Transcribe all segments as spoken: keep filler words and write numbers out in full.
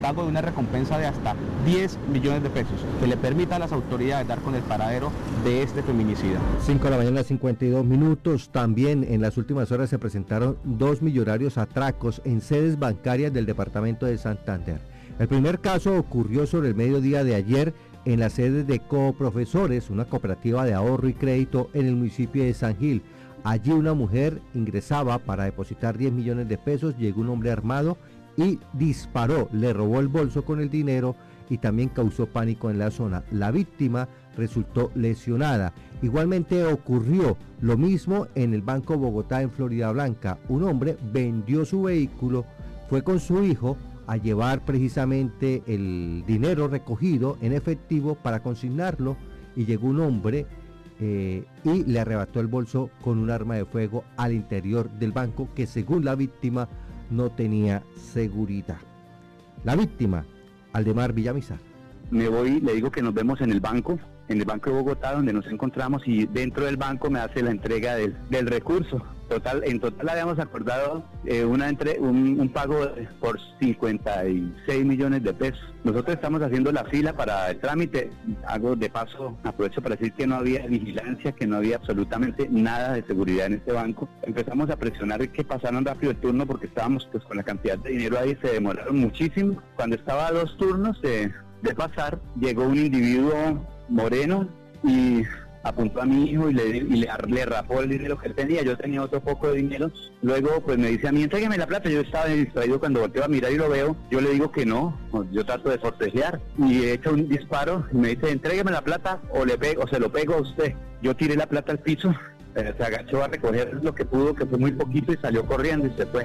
Pago de una recompensa de hasta diez millones de pesos que le permita a las autoridades dar con el paradero de este feminicida. cinco de la mañana, cincuenta y dos minutos. También en las últimas horas se presentaron dos millonarios atracos en sedes bancarias del departamento de Santander. El primer caso ocurrió sobre el mediodía de ayer en la sede de Coprofesores, una cooperativa de ahorro y crédito en el municipio de San Gil. Allí una mujer ingresaba para depositar diez millones de pesos, llegó un hombre armado y disparó, le robó el bolso con el dinero y también causó pánico en la zona. La víctima resultó lesionada. Igualmente ocurrió lo mismo en el Banco Bogotá en Florida Blanca. Un hombre vendió su vehículo, fue con su hijo a llevar precisamente el dinero recogido en efectivo para consignarlo y llegó un hombre eh, y le arrebató el bolso con un arma de fuego al interior del banco que, según la víctima, no tenía seguridad. La víctima, Aldemar Villamizar. Me voy, le digo que nos vemos en el banco, en el Banco de Bogotá, donde nos encontramos, y dentro del banco me hace la entrega del, del recurso. Total, en total habíamos acordado eh, una entre, un, un pago por cincuenta y seis millones de pesos. Nosotros estamos haciendo la fila para el trámite. Hago de paso, aprovecho para decir que no había vigilancia, que no había absolutamente nada de seguridad en este banco. Empezamos a presionar que pasaran rápido el turno porque estábamos pues con la cantidad de dinero ahí, se demoraron muchísimo. Cuando estaba a dos turnos de, de pasar, llegó un individuo moreno y apuntó a mi hijo y le, y le, le rapó el dinero que él tenía. Yo tenía otro poco de dinero. Luego pues me dice a mí, entrégueme la plata. Yo estaba distraído, cuando volteo a mirar y lo veo, yo le digo que no, yo trato de forcejear y he hecho un disparo y me dice, entrégueme la plata o le pego, o se lo pego a usted. Yo tiré la plata al piso, eh, se agachó a recoger lo que pudo, que fue muy poquito, y salió corriendo y se fue.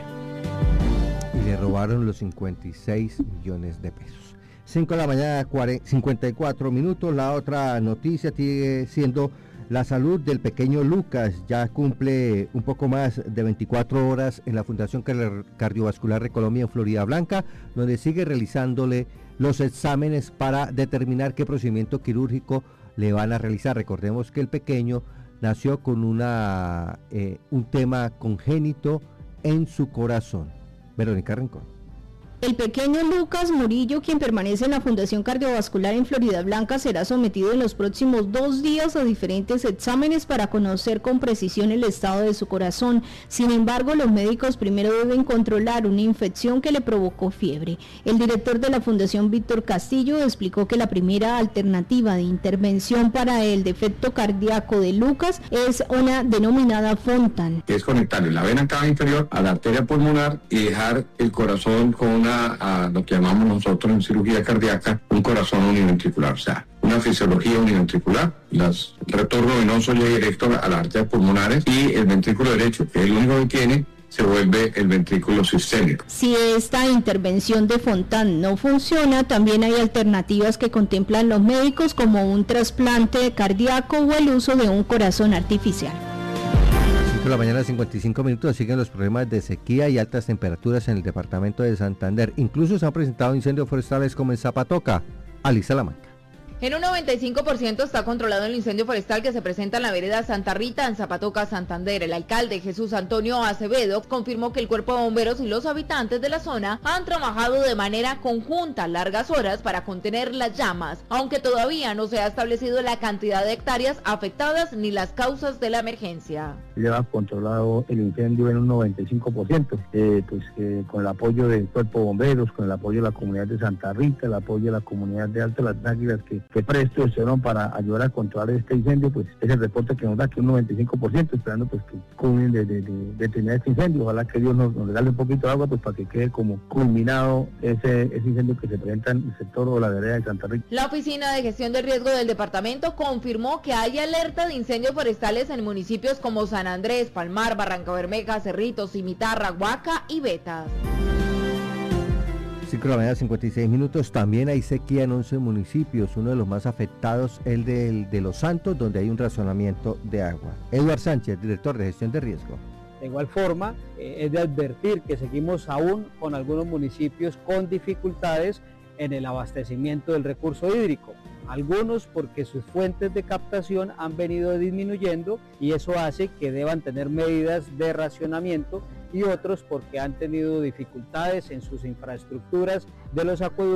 Y le robaron los cincuenta y seis millones de pesos. cinco de la mañana, cincuenta y cuatro minutos. La otra noticia sigue siendo la salud del pequeño Lucas. Ya cumple un poco más de veinticuatro horas en la Fundación Cardiovascular de Colombia en Florida Blanca, donde sigue realizándole los exámenes para determinar qué procedimiento quirúrgico le van a realizar. Recordemos que el pequeño nació con una eh, un tema congénito en su corazón. Verónica Rincón. El pequeño Lucas Murillo, quien permanece en la Fundación Cardiovascular en Florida Blanca, será sometido en los próximos dos días a diferentes exámenes para conocer con precisión el estado de su corazón. Sin embargo, los médicos primero deben controlar una infección que le provocó fiebre. El director de la Fundación, Víctor Castillo, explicó que la primera alternativa de intervención para el defecto cardíaco de Lucas es una denominada Fontan. Es conectarle la vena cava inferior a la arteria pulmonar y dejar el corazón con una a lo que llamamos nosotros en cirugía cardíaca un corazón univentricular, o sea, una fisiología univentricular. Las, el retorno venoso llega directo a las arterias pulmonares y el ventrículo derecho, que es el único que tiene, se vuelve el ventrículo sistémico. Si esta intervención de Fontan no funciona, también hay alternativas que contemplan los médicos, como un trasplante cardíaco o el uso de un corazón artificial. De la mañana, cincuenta y cinco minutos. Siguen los problemas de sequía y altas temperaturas en el departamento de Santander. Incluso se han presentado incendios forestales como en Zapatoca. Alicia Salamanca. En un noventa y cinco por ciento está controlado el incendio forestal que se presenta en la vereda Santa Rita, en Zapatoca, Santander. El alcalde Jesús Antonio Acevedo confirmó que el cuerpo de bomberos y los habitantes de la zona han trabajado de manera conjunta largas horas para contener las llamas, aunque todavía no se ha establecido la cantidad de hectáreas afectadas ni las causas de la emergencia. Lleva controlado el incendio en un noventa y cinco por ciento, eh, pues eh, con el apoyo del cuerpo de bomberos, con el apoyo de la comunidad de Santa Rita, el apoyo de la comunidad de Alto Las Águilas, que que presto estuvieron para ayudar a controlar este incendio. Pues es el reporte que nos da, que un noventa y cinco por ciento, esperando pues que culminen de, de, de, de terminar este incendio. Ojalá que Dios nos, nos regale un poquito de agua pues para que quede como culminado ese, ese incendio que se presenta en el sector o la vereda de Santa Rita. La Oficina de Gestión de Riesgo del departamento confirmó que hay alerta de incendios forestales en municipios como San Andrés, Palmar, Barranca Bermeja, Cerritos, Cimitarra, Huaca y Betas. cinco de la mañana, cincuenta y seis minutos. También hay sequía en once municipios. Uno de los más afectados, el de, de Los Santos, donde hay un racionamiento de agua. Eduard Sánchez, director de Gestión de Riesgo. De igual forma, eh, es de advertir que seguimos aún con algunos municipios con dificultades en el abastecimiento del recurso hídrico. Algunos porque sus fuentes de captación han venido disminuyendo y eso hace que deban tener medidas de racionamiento y otros porque han tenido dificultades en sus infraestructuras de los acueductos